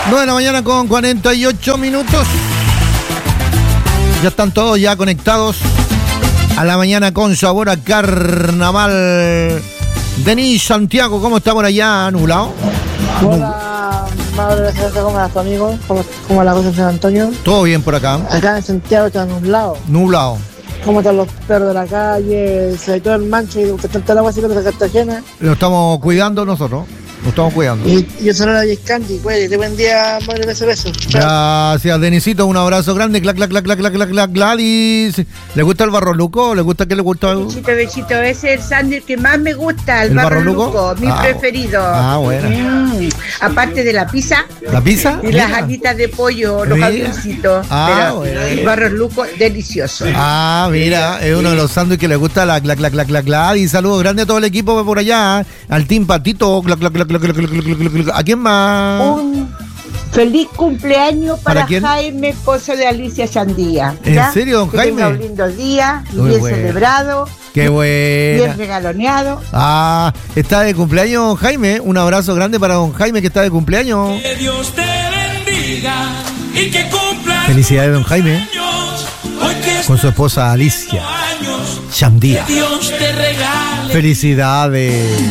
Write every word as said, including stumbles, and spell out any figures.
nueve de la mañana con cuarenta y ocho minutos. Ya están todos ya conectados a la mañana con sabor a carnaval. Denis Santiago, ¿cómo está por allá? ¿Nublado? Hola, Mauro, gracias. ¿Cómo estás, tu amigo? ¿Cómo, ¿Cómo la cosa en San Antonio? Todo bien por acá. Acá en Santiago está nublado. Nublado. ¿Cómo están los perros de la calle? Se todo el mancho y que está el agua así con la Cartagena. Lo estamos cuidando nosotros. Lo estamos cuidando. Y yo soy la Candy, güey. Buen día, Mauro, beso, beso. Gracias, Denisito. Un abrazo grande. Clac, clac, clac, clac, clac, clac, clac, Gladys. ¿Le gusta el barro luco? ¿Le gusta qué le gusta? Besito, besito. Ese es el sándwich que más me gusta, el, ¿El barro barro luco, luco? mi Ah, preferido. ah, bueno. Mm, aparte de la pizza. ¿La pizza? Y Mira. las alitas de pollo, los Mira. avioncitos. Ah, pero bueno. el barro luco, delicioso. Ah, mira, es uno de los sándwiches que le gusta la clac, clac, clac, clac, clac. Y saludos grandes a todo el equipo por allá. Al Team Patito. Clac, clac, clac, clac, clac, clac, clac, clac. ¿A quién más? Un feliz cumpleaños para, ¿Para quién? Jaime, esposo de Alicia Sandía. ¿En ¿Ya? serio, don que Jaime? tenga un lindo día, Muy bien bueno. celebrado, Qué bien buena. regaloneado. Ah, está de cumpleaños don Jaime. Un abrazo grande para don Jaime que está de cumpleaños. Que Dios te bendiga y que cumpla Felicidades don Jaime años. Hoy que con su esposa Alicia años, Sandía. Dios te regale. Felicidades.